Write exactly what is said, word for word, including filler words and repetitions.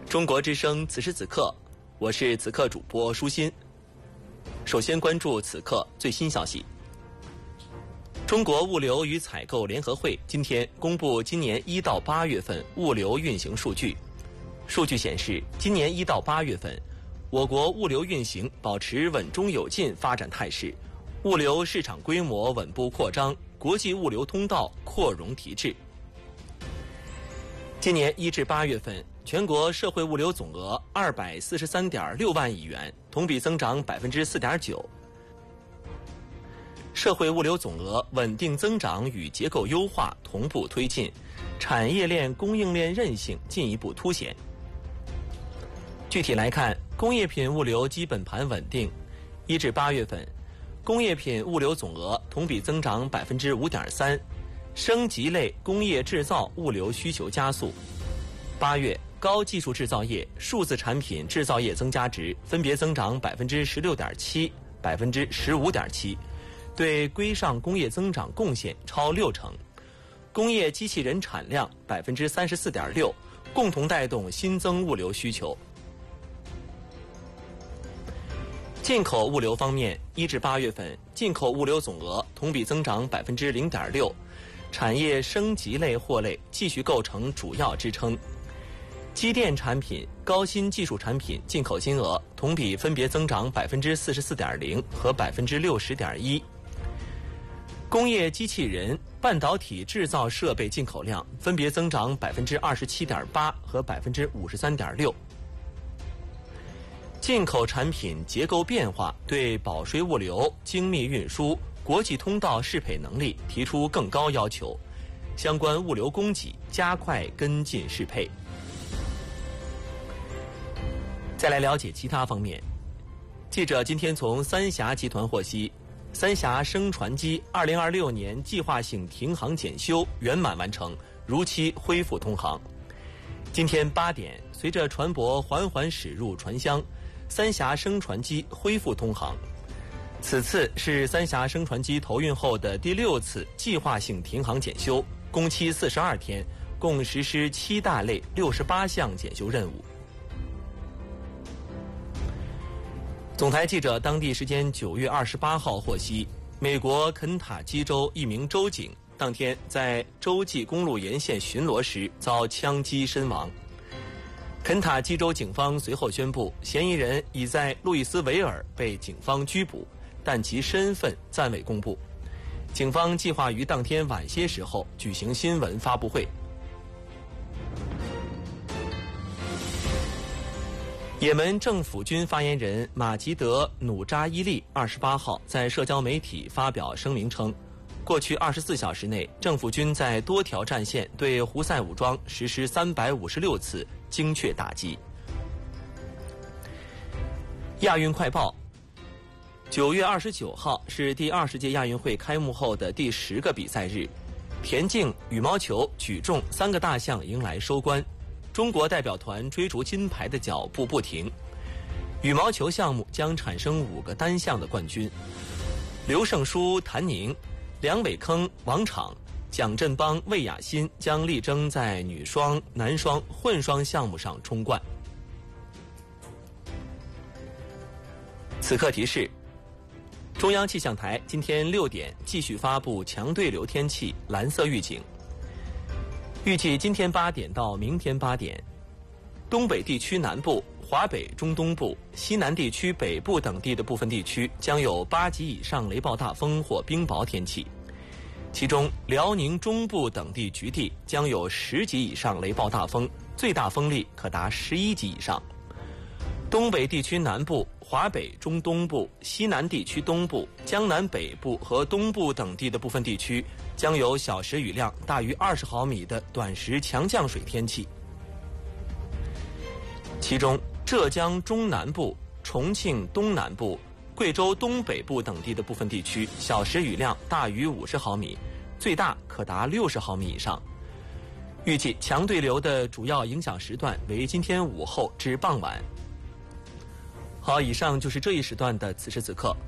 中国之声此时此刻，我是此刻主播舒心。首先关注此刻最新消息。中国物流与采购联合会今天公布今年一到八月份物流运行数据。数据显示，今年一到八月份，我国物流运行保持稳中有进发展态势，物流市场规模稳步扩张，国际物流通道扩容提质。今年一至八月份，全国社会物流总额二百四十三点六万亿元，同比增长百分之四点九。社会物流总额稳定增长与结构优化同步推进，产业链供应链韧性进一步凸显。具体来看，工业品物流基本盘稳定，一至八月份，工业品物流总额同比增长百分之五点三。升级类工业制造物流需求加速。八月，高技术制造业、数字产品制造业增加值分别增长百分之十六点七、百分之十五点七，对规上工业增长贡献超六成。工业机器人产量百分之三十四点六，共同带动新增物流需求。进口物流方面，一至八月份，进口物流总额同比增长百分之零点六。产业升级类货类继续构成主要支撑，机电产品、高新技术产品进口金额同比分别增长百分之四十四点零和百分之六十点一。工业机器人、半导体制造设备进口量分别增长百分之二十七点八和百分之五十三点六。进口产品结构变化对保税物流、精密运输、国际通道适配能力提出更高要求，相关物流供给加快跟进适配。再来了解其他方面，记者今天从三峡集团获悉，三峡升船机二零二六年计划性停航检修圆满完成，如期恢复通航。今天八点，随着船舶缓缓驶入船厢，三峡升船机恢复通航。此次是三峡升船机投运后的第六次计划性停航检修，工期四十二天，共实施七大类六十八项检修任务。总台记者当地时间九月二十八号获悉，美国肯塔基州一名州警当天在洲际公路沿线巡逻时遭枪击身亡。肯塔基州警方随后宣布，嫌疑人已在路易斯维尔被警方拘捕，但其身份暂未公布。警方计划于当天晚些时候举行新闻发布会。也门政府军发言人马吉德·努扎伊利二十八号在社交媒体发表声明称，过去二十四小时内，政府军在多条战线对胡塞武装实施三百五十六次精确打击。亚运快报。九月二十九号是第二十届亚运会开幕后的第十个比赛日，田径、羽毛球、举重三个大项迎来收官，中国代表团追逐金牌的脚步不停。羽毛球项目将产生五个单项的冠军，刘胜书、谭宁、梁伟铿、王昶、蒋振邦、魏雅欣将力争在女双、男双、混双项目上冲冠。此刻提示，中央气象台今天六点继续发布强对流天气蓝色预警。预计今天八点到明天八点，东北地区南部、华北中东部、西南地区北部等地的部分地区将有八级以上雷暴大风或冰雹天气，其中辽宁中部等地局地将有十级以上雷暴大风，最大风力可达十一级以上。东北地区南部、华北中东部、西南地区东部、江南北部和东部等地的部分地区将有小时雨量大于二十毫米的短时强降水天气。其中，浙江中南部、重庆东南部、贵州东北部等地的部分地区小时雨量大于五十毫米，最大可达六十毫米以上。预计强对流的主要影响时段为今天午后至傍晚。好，以上就是这一时段的此时此刻。